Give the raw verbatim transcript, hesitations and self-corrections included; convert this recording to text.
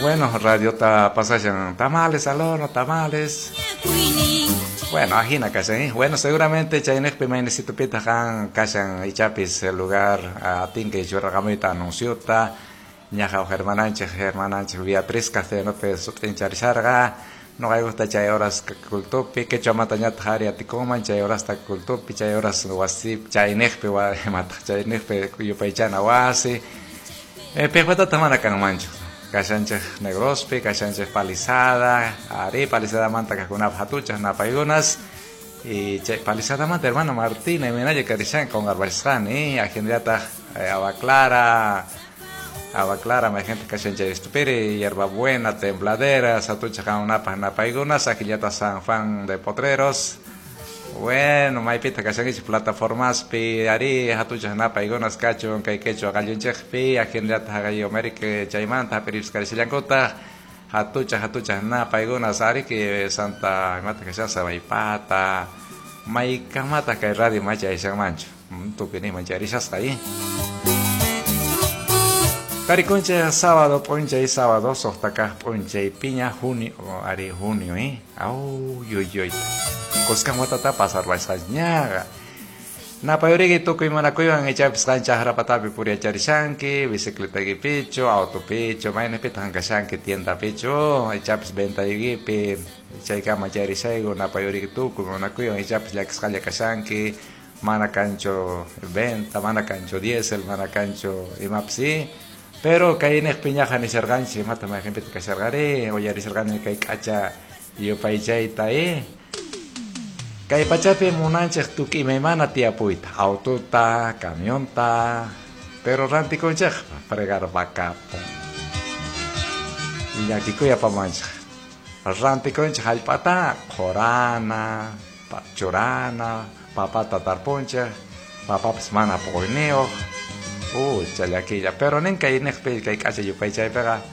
Bueno, radio ta pasajan tamales al horno, tamales. Bueno, ajina casi. Bueno, seguramente chainek pimay necesito pita kan kasan ichapis el lugar a tinque churragamita anunciota. Ñaja hermananche, hermananche Beatriz café no pe sutincharisarga. No hay gusta chay horas cultupi, que chamata ñat jari atikoman, chay horas ta cultupi, chay horas wasip, chainek pe wa mata, chainek pe yupaychana wasi. Eh, pe cuenta tamana kan mancho. Casanche negrospi, casanche palizada, ari palizada manta que con hatuchas napayunas y palizada manta hermano Martina y menaje carizan con garbalizan y agendata agua clara, agua clara, me gente casanche estupiri, hierba buena, tembladera, satucha con una napayunas, aquí ya está San Juan de Potreros. Bueno, mai pita kasangi plataformas pi ari hatucha na paigonas cacho kai kecho galunchek pi agenda tagayo amerike chaiman ta peris karisilankota hatucha hatucha na paigonas ari que santa mata que sa pata mai kamata kai radio macha isang mancho tu pini mancharis hasta ahí Cariconche sábado ponche y sábado sostacas ponche y piña junio ari junio eh au yo yo Koska mo tata pasar baisanya. Na payori gitu ko imana ko yung echap skancha harapatapi puri achari shanki, bicicleta gi picho, auto picho, main pit hangga shanki tienda picho, echap benta gi pi, chay kama chari saigo na payori gitu ko imana ko yung echap yak skalla kashanki, mana cancho venta, mana cancho diesel, mana cancho imapsi. Pero kay nek piñaja ni serganchi, mata ma gente ka sergare, o yari sergane kay kacha yo paichay tae. Kay pachapi munanchek tuki me mana tia puita auto ta camión ta pero ranti conchek fregar bacapa y aquí kuya pa mancha ranti conchek halpata jorana pachorana papa tatar poncha papa mana poineo uh chale aquella pero nen kay nek pe kay kacha yo pay chay pega